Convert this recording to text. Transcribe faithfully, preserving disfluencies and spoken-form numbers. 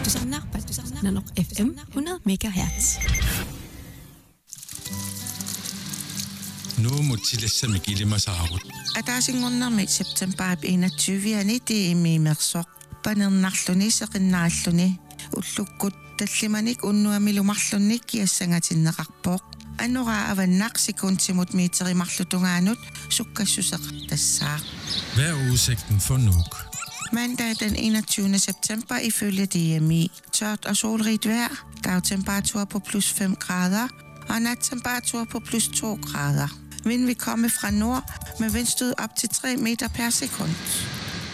Narpad, Nanok F M hundrede megahertz. Nu må tillæse mig give mig saarut. Атаасингорнэрми септембаап инатсуивиани тиимиимерсоқ панернарлуни уллуккут таллиманик уннуамилумарлунник киассангатиннеқарпооқ аннуraa аваннақ секундтимут миитеримарлутунгаанут суккассусеқартассаа. Hvad er udsigten for Nuuk? Mandag den enogtyvende september ifølge D M I. Tørt og solrigt vejr, dagtemperatur på plus fem grader og nattemperatur på plus to grader. Vind vil komme fra nord med vindstød op til tre meter per sekund.